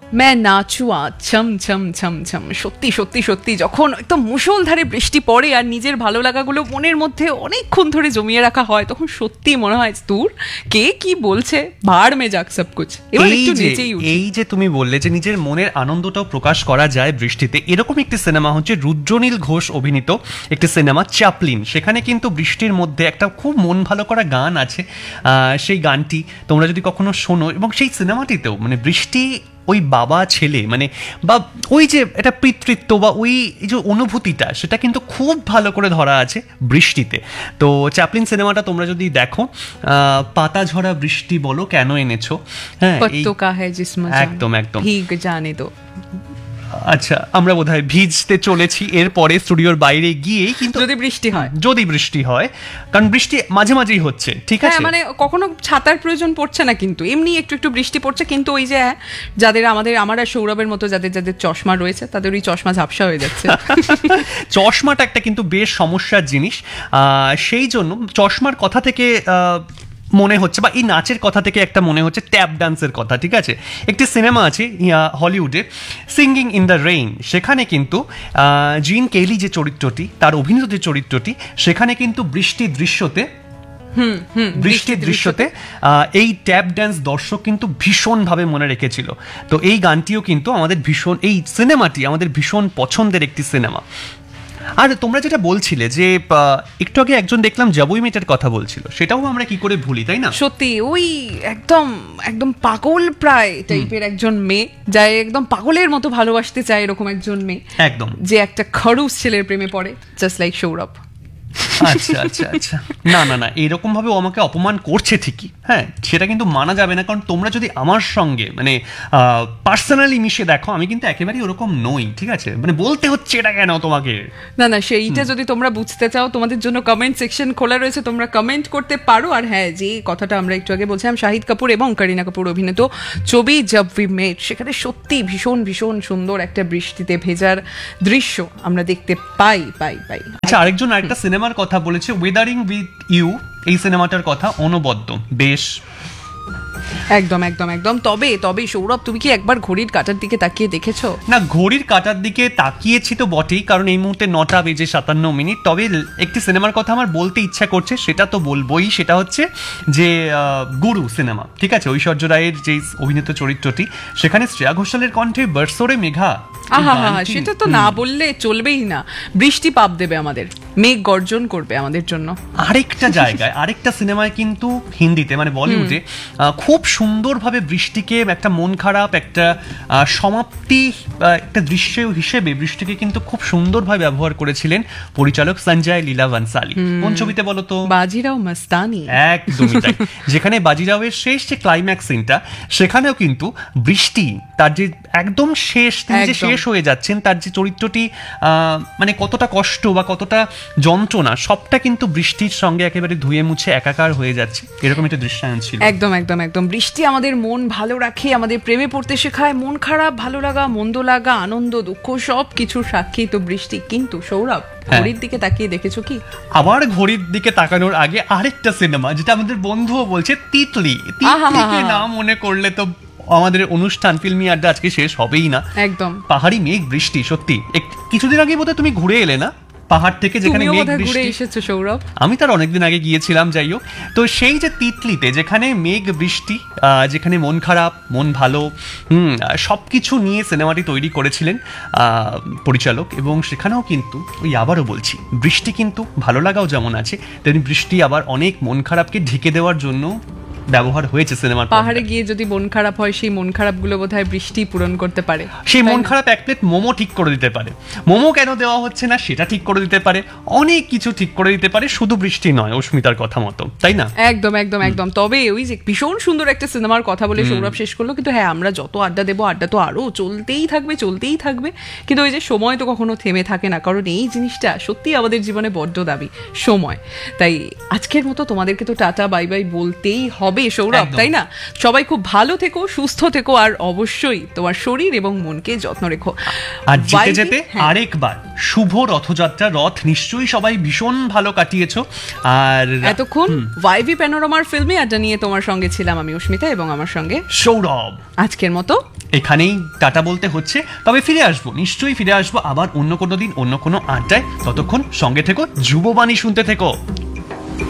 मैं नाचुয়া ছম ছম ছম ছম। সত্যি সত্যি সত্যি যখন একদম মুষলধারে বৃষ্টি পড়ে আর নিজের ভালো লাগাগুলো মনের মধ্যে অনেকক্ষণ ধরে জমিয়ে রাখা হয়, তখন সত্যি মনে হয় দূর কে কি বলছে, ভাড় মে যাক সব কুছ। এই যে তুমি বললে যে নিজের মনের আনন্দটাও প্রকাশ করা যায় বৃষ্টিতে, এরকম একটি সিনেমা হচ্ছে রুদ্রনীল ঘোষ অভিনীত একটি সিনেমা চ্যাপলিন। সেখানে কিন্তু বৃষ্টির মধ্যে একটা খুব মন ভালো করা গান আছে, সেই গানটি তোমরা যদি কখনো শোনো, এবং সেই সিনেমাটিতেও মানে বৃষ্টি ওই বাবা ছেলে মানে বা ওই যে একটা পিতৃত্ব বা ওই যে অনুভূতিটা সেটা কিন্তু খুব ভালো করে ধরা আছে বৃষ্টিতে। তো চ্যাপলিন সিনেমাটা তোমরা যদি দেখো, পাতা ঝরা বৃষ্টি বলো কেন এনেছো, হ্যাঁ একদম একদম জানে তো। আচ্ছা, আমরা বোধহয় ভিজতে চলেছি এরপরে স্টুডিওর বাইরে গিয়েই, কিন্তু যদি বৃষ্টি হয় কারণ বৃষ্টি মাঝে মাঝেই হচ্ছে, ঠিক আছে, মানে কখনো ছাতার প্রয়োজন পড়ছে না, কিন্তু এমনি একটু একটু বৃষ্টি পড়ছে। কিন্তু ওই যে যাদের আমার আর সৌরভের মতো যাদের চশমা রয়েছে তাদের ওই চশমা ঝাপসা হয়ে যাচ্ছে। চশমাটা একটা কিন্তু বেশ সমস্যার জিনিস, সেই জন্য চশমার কথা থেকে মনে হচ্ছে, বা এই নাচের কথা থেকে একটা মনে হচ্ছে ট্যাপ ডান্সের কথা, ঠিক আছে। একটি সিনেমা আছে হলিউডে, সিঙ্গিং ইন দ্য রেইন, সেখানে কিন্তু জিন কেলি যে চরিত্রটি, তার অভিনীত যে চরিত্রটি, সেখানে কিন্তু বৃষ্টির দৃশ্যতে এই ট্যাপ ড্যান্স দর্শক কিন্তু ভীষণভাবে মনে রেখেছিল। তো এই গানটিও কিন্তু আমাদের এই সিনেমাটি আমাদের ভীষণ পছন্দের একটি সিনেমা। আর তোমরা যেটা বলছিলে যে একটু আগে একজন দেখলাম জবই মেটের কথা বলছিল, সেটাও আমরা কি করে ভুলি, তাই না? সত্যি ওই একদম একদম পাগল প্রায় টাইপের একজন মেয়ে, যাই একদম পাগলের মতো ভালোবাসতে চায়, এরকম একজন মেয়ে একদম, যে একটা খরুস ছেলের প্রেমে পড়ে, জাস্ট লাইক সৌরভ। আচ্ছা আচ্ছা আচ্ছা, না না না, এরকম ভাবে ও আমাকে অপমান করছে ঠিকই, হ্যাঁ, সেটা কিন্তু মানা যাবে না। কারণ তোমরা যদি আমার সঙ্গে মানে পার্সোনালি মিশে দেখো, আমি কিন্তু একেবারেই ওরকম নই, ঠিক আছে, মানে বলতে হচ্ছে এটা কেন তোমাকে। না না, সেইটা যদি তোমরা বুঝতে চাও, তোমাদের জন্য কমেন্ট সেকশন খোলা রয়েছে, তোমরা কমেন্ট করতে পারো। আর হ্যাঁ, যে কথাটা আমরা একটু আগে বলছিলাম, শাহিদ কাপুর এবং করিনা কাপুর অভিনীত ছবি জব উই মেট, সেখানে সত্যি ভীষণ ভীষণ সুন্দর একটা বৃষ্টিতে ভেজার দৃশ্য আমরা দেখতে পাই। আচ্ছা, আরেকটা সিনেমার কথা বলেছে, ওয়েদারিং উইথ ইউ, এই সিনেমাটার কথা অনবদ্য বেশ। একদম একদম একদম। তবে সৌরভ, তুমি কি একবার ঘড়ির কাঁটার দিকে তাকিয়ে দেখেছো? না, ঘড়ির কাঁটার দিকে তাকিয়েছি তো বটেই, কারণ এই মুহূর্তে 9:57। তবে একটি সিনেমার কথা আমার বলতে ইচ্ছা করছে, সেটা তো বলবোই, সেটা হচ্ছে যে গুরু সিনেমা, ঠিক আছে, ঐশ্বর্য রায়ের যে অভিনীত চরিত্রটি, সেখানে শ্রেয়া ঘোষালের কণ্ঠে বর্ষরে মেঘা, সেটা তো না বললে চলবেই না। বৃষ্টি পাপ দেবে আমাদের, মেঘ গর্জন করবে আমাদের জন্য। আরেকটা জায়গায়, আরেকটা সিনেমায় কিন্তু হিন্দিতে মানে বলিউডে খুব সুন্দরভাবে বৃষ্টিকে একটা মন খারাপ একটা সমাপ্তি একটা দৃশ্য হিসেবে বৃষ্টিকে কিন্তু খুব সুন্দরভাবে ব্যবহার করেছিলেন পরিচালক সঞ্জয় লীলা বনসালি। কোন ছবিতে বলো তো? বাজিরাও মস্তানি। একদমই তাই, যেখানে বাজিরাওয়ের শেষ যে ক্লাইম্যাক্স সিনটা, সেখানেও কিন্তু বৃষ্টি তার যে একদম শেষ, তিনি যে শেষ হয়ে যাচ্ছেন, তার যে চরিত্রটি মানে কতটা কষ্ট বা কতটা যন্ত্রণা, সবটা কিন্তু বৃষ্টির সঙ্গে একেবারে ধুয়ে মুছে একাকার হয়ে যাচ্ছে, এরকম একটা দৃশ্যায়ন ছিল। একদম একদম একদম। বৃষ্টি আমাদের মন ভালো রাখে, আমাদের প্রেমে পড়তে শেখায়, মন খারাপ, ভালো লাগা, মন্দ লাগা, আনন্দ, দুঃখ সব কিছুর সাক্ষী তো বৃষ্টি। কিন্তু সৌরভ, ঘড়ির দিকে তাকিয়ে দেখেছো কি? আবার ঘড়ির দিকে তাকানোর আগে আরেকটা সিনেমা, যেটা আমাদের বন্ধুও বলছে, তিতলি। তিতলিকে না মনে করলে তো আমাদের অনুষ্ঠান ফিল্মি আড্ডা আজকে শেষ হবেই না। একদম, পাহাড়ি মেঘ বৃষ্টি। সত্যি কিছুদিন আগে বোধহয় তুমি ঘুরে এলে না পাহাড় থেকে, যেখানে মেঘ বৃষ্টি। সৌরভ, আমি তার অনেকদিন আগে গিয়েছিলাম, যাই হোক। তো সেই যে তিতলিতে যেখানে মেঘ বৃষ্টি, যেখানে মন খারাপ মন ভালো সবকিছু নিয়ে সিনেমাটি তৈরি করেছিলেন পরিচালক, এবং সেখানেও কিন্তু ওই আবারও বলছি, বৃষ্টি কিন্তু ভালো লাগাও যেমন আছে, তেমনি বৃষ্টি আবার অনেক মন খারাপকে ঢেকে দেওয়ার জন্য ব্যবহার হয়েছে সিনেমার। পাহাড়ে গিয়ে যদি মন খারাপ হয়, সেই মন খারাপ গুলো বোধহয় বৃষ্টি পূরণ করতে পারে। সেই মন খারাপ এক প্লেট মোমো ঠিক করে দিতে পারে, মোমো কেন দেওয়া হচ্ছে না সেটা ঠিক করে দিতে পারে, অনেক কিছু ঠিক করে দিতে পারে, শুধু বৃষ্টি নয়, অস্মিতার কথা মতো, তাই না? একদম একদম একদম। তবে ওই যে ভীষণ সুন্দর একটা সিনেমার কথা বলে সৌরভ শেষ করলো, কিন্তু হ্যাঁ, আমরা যত আড্ডা দেবো, আড্ডা তো আরো চলতেই থাকবে, কিন্তু ওই যে সময় তো কখনো থেমে থাকে না, কারণ এই জিনিসটা সত্যি আমাদের জীবনে বড্ড দাবি, সময়। তাই আজকের মতো তোমাদেরকে তো টাটা বাই বাই বলতেই হবে। হবে সৌরভ, একদম। তাই না? সবাই খুব ভালো থেকো, সুস্থ থেকো, আর অবশ্যই তোমার শরীর এবং মনকে যত্ন রেখো। আর যেতে বাইরে- যেতে হ্যাঁ। আরেকবার শুভ রথযাত্রা। রথ নিশ্চয়ই সবাই ভীষণ ভালো কাটিয়েছো। আর এতক্ষণ ওয়াইভি প্যানোরামার ফিল্মে আড্ডা নিয়ে তোমার সঙ্গে ছিলাম আমি অস্মিতা, এবং আমার সঙ্গে সৌরভ। আজকের মতো এখানেই টাটা বলতে হচ্ছে, তবে ফিরে আসবো, নিশ্চয়ই ফিরে আসবো আবার অন্য কোনো দিন অন্য কোনো আড্ডায়। ততক্ষণ সঙ্গে থেকো, যুববাণী শুনতে থেকো।